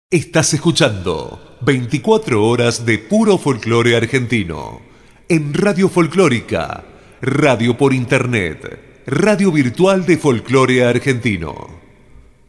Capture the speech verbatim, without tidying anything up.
Estás escuchando veinticuatro horas de puro folclore argentino en Radio Folclórica, radio por internet, radio virtual de folclore argentino.